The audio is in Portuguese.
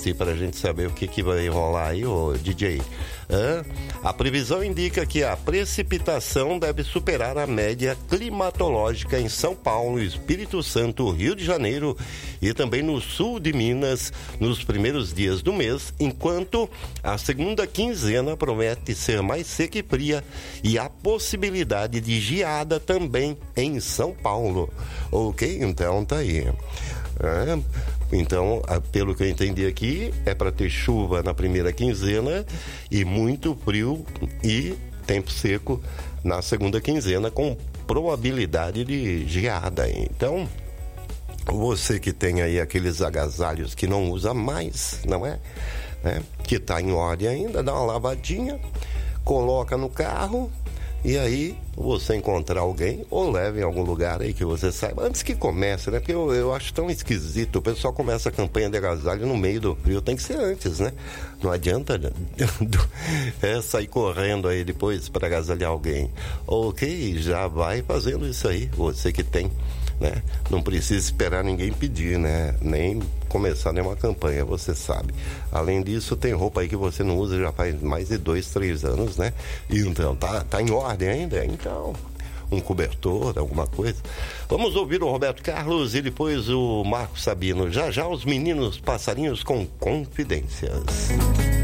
Oeste para a gente saber o que vai rolar aí, ô DJ. A previsão indica que a precipitação deve superar a média climatológica em São Paulo, Espírito Santo, Rio de Janeiro e também no sul de Minas nos primeiros dias do mês, enquanto a segunda quinzena promete ser mais seca e fria e a possibilidade de geada também em São Paulo. Ok? Então tá aí. Então, pelo que eu entendi aqui, é para ter chuva na primeira quinzena e muito frio e tempo seco na segunda quinzena, com probabilidade de geada. Então, você que tem aí aqueles agasalhos que não usa mais, não é? Que está em ordem ainda, dá uma lavadinha, coloca no carro. E aí, você encontrar alguém ou leve em algum lugar aí que você saiba, antes que comece, né? Porque eu acho tão esquisito, o pessoal começa a campanha de agasalho no meio do frio, tem que ser antes, né? Não adianta sair correndo aí depois para agasalhar alguém. Ok, já vai fazendo isso aí, você que tem, né? Não precisa esperar ninguém pedir, né? Nem começar nenhuma campanha, você sabe. Além disso, tem roupa aí que você não usa já faz mais de 2, 3 anos, né? E então, tá em ordem ainda? Então, um cobertor, alguma coisa. Vamos ouvir o Roberto Carlos e depois o Marco Sabino. Já os meninos passarinhos com confidências.